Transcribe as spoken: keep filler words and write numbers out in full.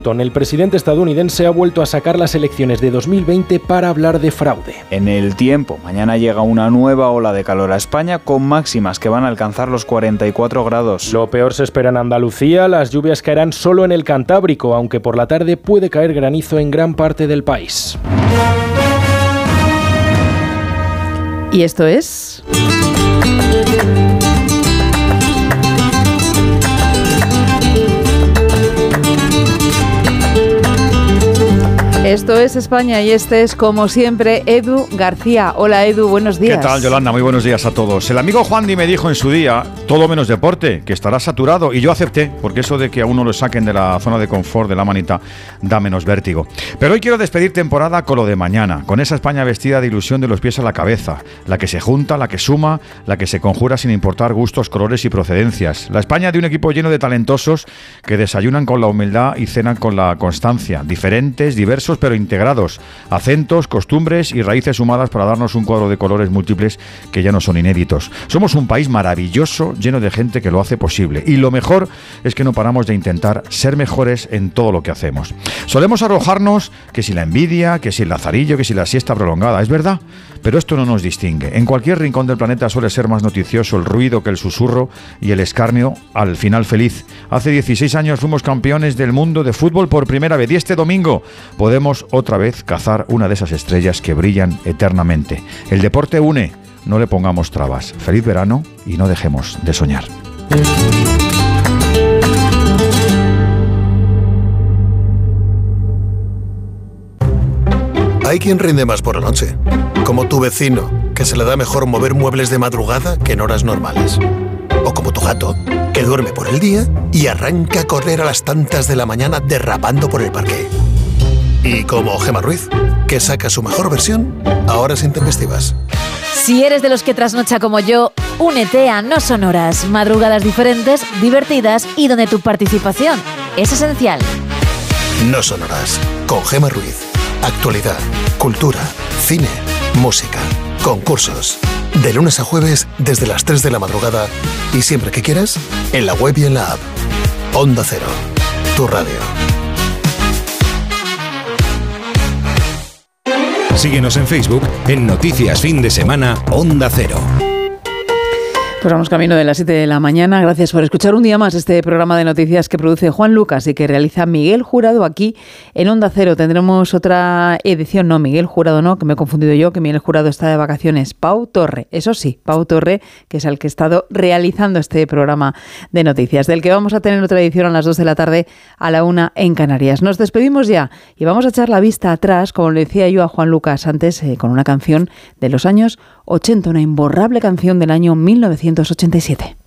El presidente estadounidense ha vuelto a sacar las elecciones de dos mil veinte para hablar de fraude. En el tiempo, mañana llega una nueva ola de calor a España con máximas que van a alcanzar los cuarenta y cuatro grados. Lo peor se espera en Andalucía, las lluvias caerán solo en el Cantábrico, aunque por la tarde puede caer granizo en gran parte del país. ¿Y esto es? Esto es España y este es, como siempre, Edu García. Hola, Edu, buenos días. ¿Qué tal, Yolanda? Muy buenos días a todos. El amigo Juandi me dijo en su día, todo menos deporte, que estará saturado, y yo acepté, porque eso de que a uno lo saquen de la zona de confort, de la manita, da menos vértigo. Pero hoy quiero despedir temporada con lo de mañana, con esa España vestida de ilusión de los pies a la cabeza, la que se junta, la que suma, la que se conjura sin importar gustos, colores y procedencias. La España de un equipo lleno de talentosos que desayunan con la humildad y cenan con la constancia, diferentes, diversos, pero integrados, acentos, costumbres y raíces sumadas para darnos un cuadro de colores múltiples que ya no son inéditos. Somos un país maravilloso, lleno de gente que lo hace posible, y lo mejor es que no paramos de intentar ser mejores en todo lo que hacemos. Solemos arrojarnos que si la envidia, que si el lazarillo, que si la siesta prolongada, es verdad, pero esto no nos distingue. En cualquier rincón del planeta suele ser más noticioso el ruido que el susurro y el escarnio al final feliz. Hace dieciséis años fuimos campeones del mundo de fútbol por primera vez y este domingo podemos otra vez cazar una de esas estrellas que brillan eternamente. El deporte une, no le pongamos trabas. Feliz verano y no dejemos de soñar. Hay quien rinde más por la noche, como tu vecino, que se le da mejor mover muebles de madrugada que en horas normales. O como tu gato, que duerme por el día y arranca a correr a las tantas de la mañana derrapando por el parque. Y como Gemma Ruiz, que saca su mejor versión a horas intempestivas. Si eres de los que trasnocha como yo, únete a No Son Horas, madrugadas diferentes, divertidas y donde tu participación es esencial. No Son Horas, con Gemma Ruiz. Actualidad, cultura, cine, música, concursos. De lunes a jueves desde las tres de la madrugada y siempre que quieras, en la web y en la app. Onda Cero, tu radio. Síguenos en Facebook en Noticias Fin de Semana Onda Cero. Pues vamos camino de las siete de la mañana. Gracias por escuchar un día más este programa de noticias que produce Juan Lucas y que realiza Miguel Jurado aquí en Onda Cero. Tendremos otra edición, no, Miguel Jurado no, que me he confundido yo, que Miguel Jurado está de vacaciones. Pau Torre, eso sí, Pau Torre, que es el que ha estado realizando este programa de noticias, del que vamos a tener otra edición a las dos de la tarde, a la una en Canarias. Nos despedimos ya y vamos a echar la vista atrás, como le decía yo a Juan Lucas antes, eh, con una canción de los años ochenta, una imborrable canción del año mil novecientos ochenta y siete.